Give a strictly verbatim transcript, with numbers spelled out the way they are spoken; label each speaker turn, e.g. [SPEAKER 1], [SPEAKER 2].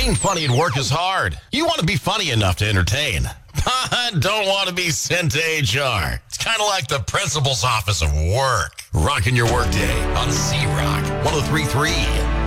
[SPEAKER 1] Being funny at work is hard. You want to be funny enough to entertain. Don't want to be sent to H R. It's kind of like the principal's office of work. Rocking your workday on C-Rock one oh three point three.